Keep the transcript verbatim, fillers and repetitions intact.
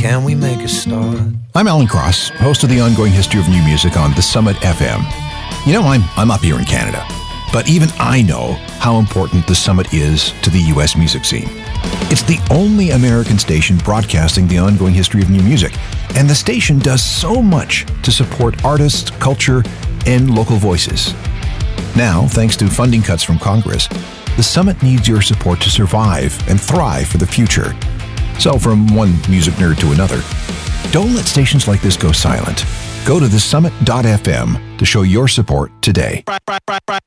can we make a start? I'm Alan Cross, host of the ongoing history of new music on The Summit F M. You know, I'm, I'm up here in Canada, but even I know how important The Summit is to the U S music scene. It's the only American station broadcasting the ongoing history of new music, and the station does so much to support artists, culture, and local voices. Now, thanks to funding cuts from Congress, the Summit needs your support to survive and thrive for the future. So from one music nerd to another, don't let stations like this go silent. Go to the summit dot f m to show your support today.